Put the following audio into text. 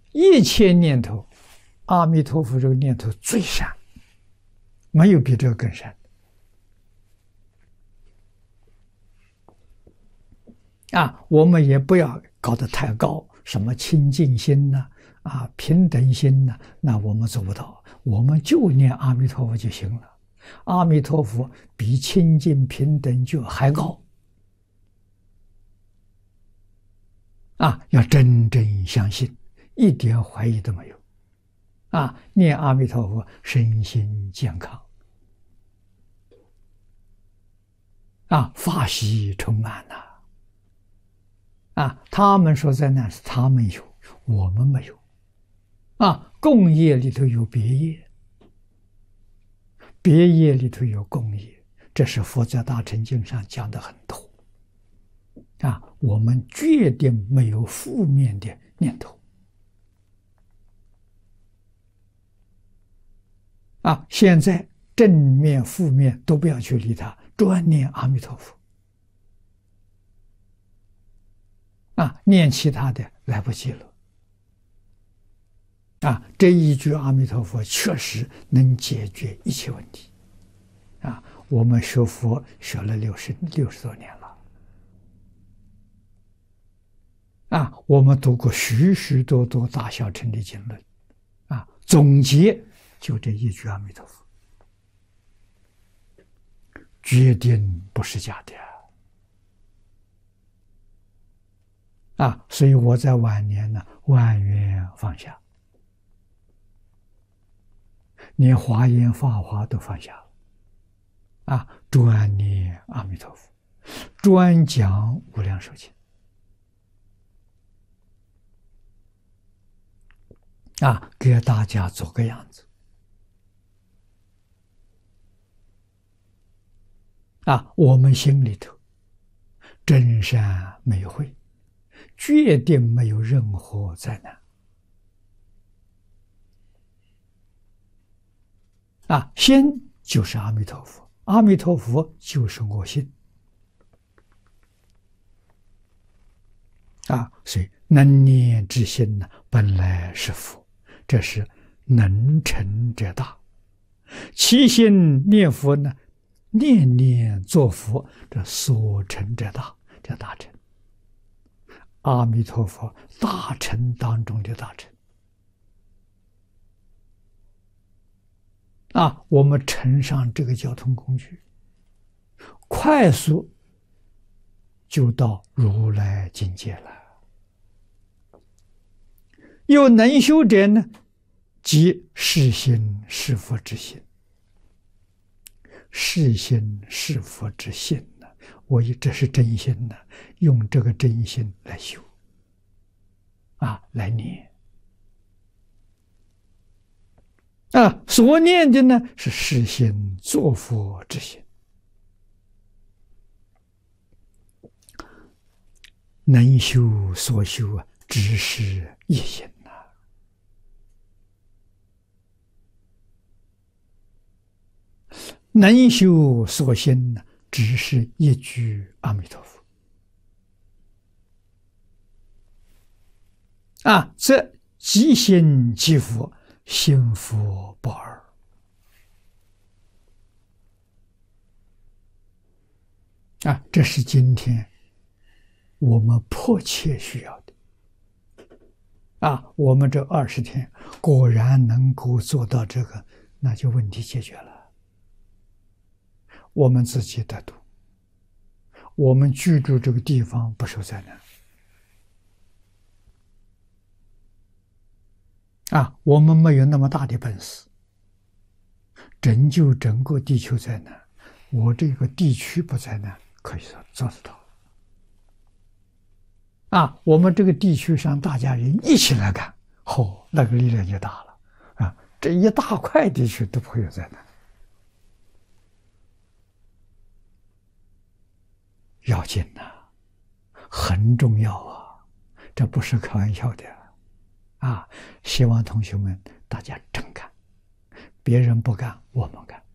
一切念头，阿弥陀佛这个念头最善，没有比这个更善啊！我们也不要搞得太高，什么清净心呐、平等心呐，那我们做不到，我们就念阿弥陀佛就行了。阿弥陀佛比清净平等就还高要真正相信，一点怀疑都没有念阿弥陀佛身心健康法喜充满他们说灾难是他们有，我们没有共业里头有别业，别业里头有共业，这是佛在大乘经上讲的很多我们决定没有负面的念头现在正面负面都不要去理它，专念阿弥陀佛念其他的来不及了这一句阿弥陀佛确实能解决一切问题我们学佛学了60多年了我们读过许许多多大小乘的经论总结就这一句阿弥陀佛，决定不是假的所以我在晚年呢，万缘放下，连华严法华都放下了专念阿弥陀佛，专讲无量寿经给大家做个样子我们心里头真善美慧，决定没有任何灾难心就是阿弥陀佛，阿弥陀佛就是我心所以能念之心呢，本来是佛，这是能成者大。其心念佛呢，念念作佛，这所成者大，这大成。阿弥陀佛大成当中的大成我们乘上这个交通工具，快速就到如来境界了。有能修者呢，即是心是佛之心，是心是佛之心呢。这是真心呢，用这个真心来修来念所念的呢是是心作佛之心，能修所修只是一心能修所行呢，只是一句阿弥陀佛这即心即佛，心佛不二这是今天我们迫切需要的我们这20天果然能够做到这个，那就问题解决了。我们自己得度，我们居住这个地方不受灾难我们没有那么大的本事拯救整个地球灾难，我这个地区不灾难可以做得到我们这个地区上大家人一起来干，那个力量就大了这一大块地区都不会有灾难。要紧很重要这不是开玩笑的希望同学们大家真干，别人不干我们干。